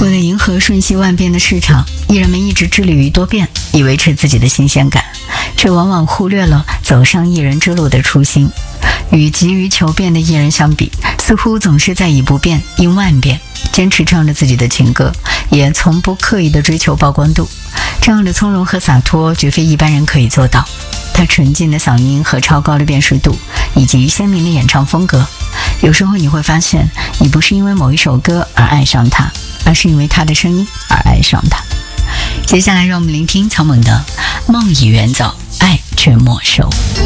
为了迎合瞬息万变的市场，艺人们一直致力于多变，以维持自己的新鲜感，却往往忽略了走上艺人之路的初心。与急于求变的艺人相比，似乎总是在以不变应万变，坚持唱着自己的情歌，也从不刻意的追求曝光度。这样的从容和洒脱，绝非一般人可以做到。他纯净的嗓音和超高的辨识度，以及鲜明的演唱风格，有时候你会发现，你不是因为某一首歌而爱上他，而是因为他的声音而爱上他。接下来让我们聆听草蜢的《梦已远走，爱却没收》。